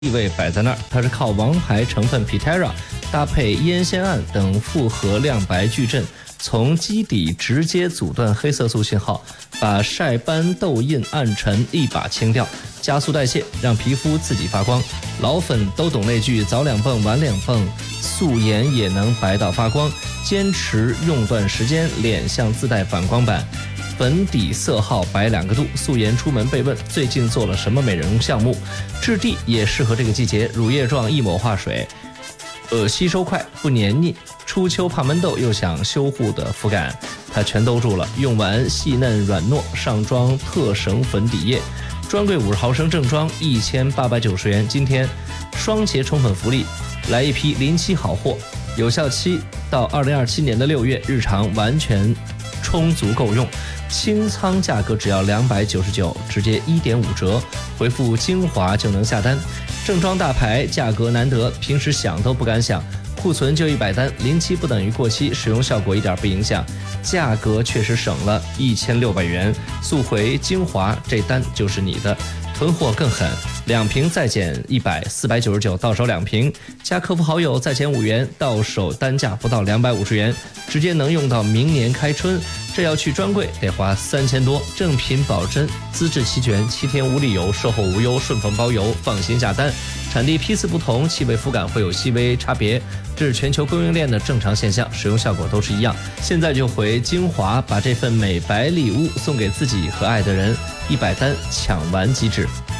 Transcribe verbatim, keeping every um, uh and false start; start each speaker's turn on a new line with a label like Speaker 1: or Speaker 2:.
Speaker 1: 地位摆在那儿，它是靠王牌成分 Pitera 搭配烟酰胺等复合亮白矩阵，从基底直接阻断黑色素信号，把晒斑痘印暗沉一把清掉，加速代谢，让皮肤自己发光。老粉都懂那句早两泵晚两泵，素颜也能白到发光。坚持用段时间，脸像自带反光板。粉底色号白两个度，素颜出门被问最近做了什么美容项目，质地也适合这个季节，乳液状一抹化水，呃，吸收快不黏腻，初秋怕闷痘又想修护的肤感，它全兜住了。用完细嫩软糯，上妆特省粉底液，专柜五十毫升正装一千八百九十元，今天双节宠粉福利，来一批临期好货，有效期到二零二七年的六月，日常完全充足够用。清仓价格只要两百九十九，直接一点五折，回复精华就能下单。正装大牌，价格难得，平时想都不敢想。库存就一百单，临期不等于过期，使用效果一点不影响，价格确实省了一千六百元。速回精华，这单就是你的。囤货更狠，两瓶再减一百，四百九十九到手两瓶，加客服好友再减五元，到手单价不到两百五十元，直接能用到明年开春。这要去专柜得花三千多，正品保真，资质齐全，七天无理由，售后无忧，顺丰包邮，放心下单。产地批次不同，气味肤感会有细微差别，这是全球供应链的正常现象，使用效果都是一样。现在就回精华，把这份美白礼物送给自己和爱的人，一百单抢完即止。